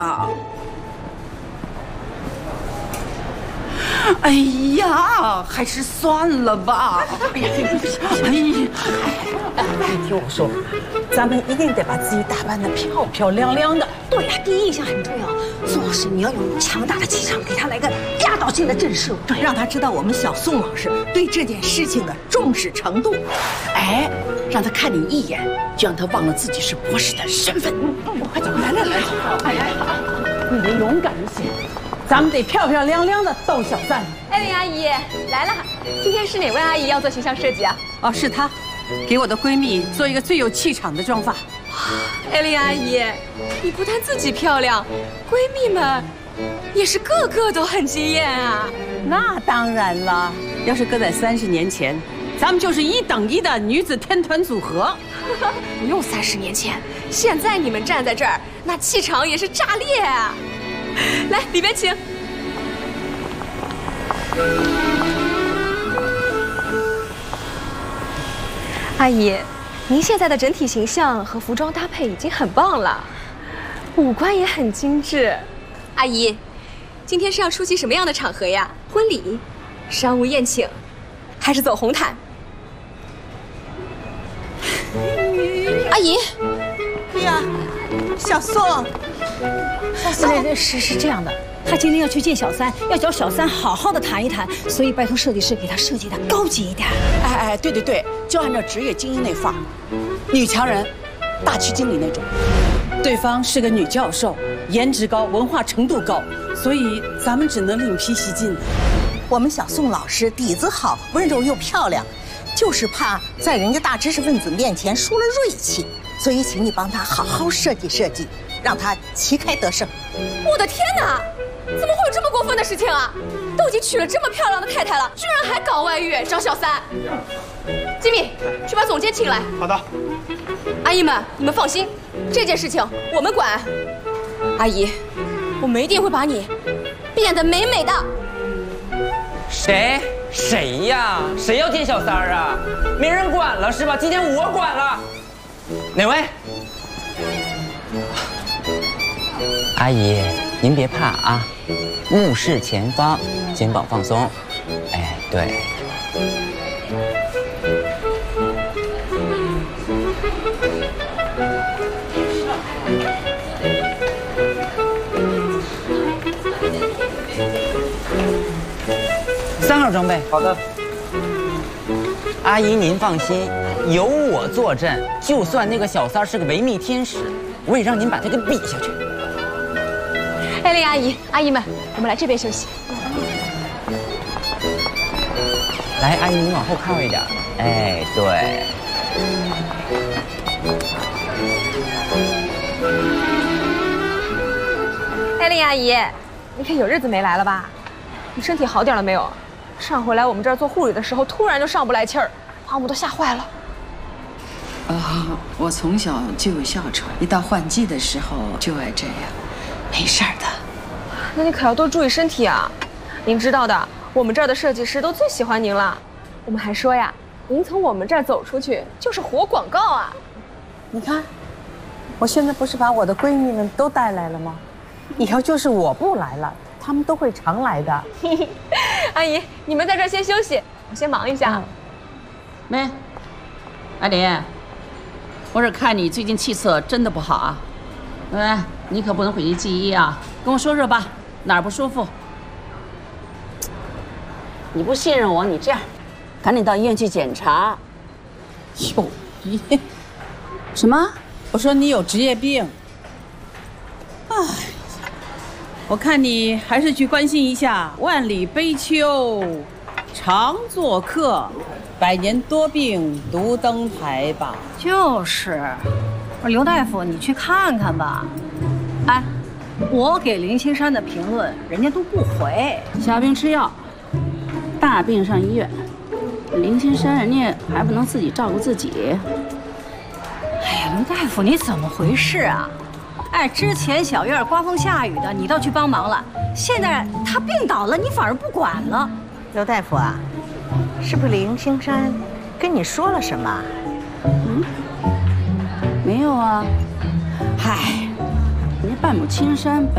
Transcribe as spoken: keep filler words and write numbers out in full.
啊！哎呀，还是算了吧。哎呀，哎呀， 听我说，咱们一定得把自己打扮得漂漂亮亮的。 对呀，第一印象很重要。宋老师，你要有强大的气场，给他来个压倒性的震慑，对，让他知道我们小宋老师对这件事情的重视程度。 哎，让他看你一眼，就让他忘了自己是博士的身份。 快走，来来来，哎呀，你得勇敢一些。 咱们得漂漂亮亮的逗小三。 艾琳阿姨来了，今天是哪位阿姨要做形象设计啊？ 哦，是她，给我的闺蜜做一个最有气场的妆发。 艾琳阿姨，你不但自己漂亮，闺蜜们也是个个都很惊艳啊。 那当然了， 要是搁在三十年前，咱们就是一等一的女子天团组合。 不用三十年前，现在你们站在这儿，那气场也是炸裂啊！ 来，里边请。阿姨，您现在的整体形象和服装搭配已经很棒了，五官也很精致。阿姨，今天是要出席什么样的场合呀？婚礼、商务宴请，还是走红毯？阿姨， 哎呀，小宋。 对对，是是这样的，他今天要去见小三，要找小三好好的谈一谈，所以拜托设计师给他设计的高级一点。 哎哎，对对对，就按照职业精英那范儿，女强人、大区经理那种。对方是个女教授，颜值高，文化程度高，所以咱们只能另辟蹊径。 我们小宋老师底子好，温柔又漂亮，就是怕在人家大知识分子面前输了锐气，所以请你帮他好好设计设计。 让他旗开得胜！ 我的天哪，怎么会有这么过分的事情啊？都已经娶了这么漂亮的太太了，居然还搞外遇找小三！吉米，去把总监请来。 好的。 阿姨们，你们放心，这件事情我们管。阿姨，我们一定会把你变得美美的。 谁？谁呀？谁要见小三儿啊？没人管了是吧？今天我管了。哪位？ 阿姨，您别怕啊，目视前方，肩膀放松。哎，对。三号装备，好的。阿姨您放心，有我坐镇，就算那个小三是个维密天使，我也让您把他给比下去。 艾琳阿姨，阿姨们，我们来这边休息。 来，阿姨，您往后靠一点。哎，对。 艾琳阿姨，你看有日子没来了吧？你身体好点了没有？上回来我们这儿做护理的时候，突然就上不来气儿，把我们都吓坏了。 啊，我从小就有哮喘，一到换季的时候就爱这样。 没事儿的， 那你可要多注意身体啊！您知道的，我们这儿的设计师都最喜欢您了。我们还说呀，您从我们这儿走出去就是活广告啊！ 你看，我现在不是把我的闺蜜们都带来了吗？以后就是我不来了，她们都会常来的。 阿姨，你们在这儿先休息，我先忙一下。嗯、 没，阿林，我是看你最近气色真的不好啊。哎。 你可不能回去记医啊！跟我说说吧，哪儿不舒服？你不信任我，你这样，赶紧到医院去检查。 有病？ 什么？ 我说你有职业病。 哎，我看你还是去关心一下万里悲秋，常作客，百年多病独登台吧。 就是，我说刘大夫，你去看看吧。 哎，我给林青山的评论，人家都不回。 小病吃药，大病上医院。林青山人家还不能自己照顾自己。 哎呀，刘大夫，你怎么回事啊？哎，之前小院刮风下雨的，你倒去帮忙了，现在他病倒了，你反而不管了。 刘大夫啊，是不是林青山跟你说了什么？ 嗯，没有啊。嗨。 人家半亩青山本